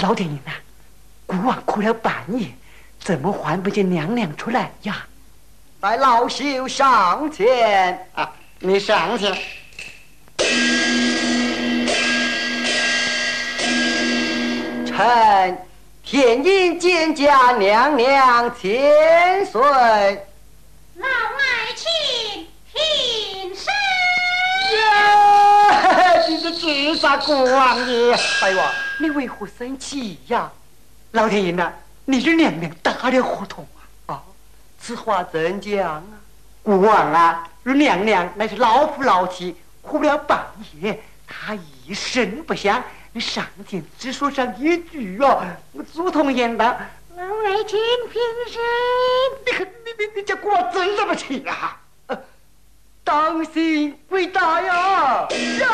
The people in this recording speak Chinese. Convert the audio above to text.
老天爷呐，孤王哭了半夜，怎么唤不见娘娘出来呀？ 待老朽上前啊，你上去。 臣天阴见驾娘娘千岁。 老爱卿平身。 呀，你这自杀国王爷！ 大王，你为何生气呀？老天爷呐，你这娘娘打了糊涂啊！ 啊，此话怎讲啊？ 国王啊，这娘娘乃是老夫老妻，哭了半夜，她一声不响，你上前只说上一句哦，我祖宗言道，老爱卿平身。你这国王真这么气啊？ 当心鬼大呀！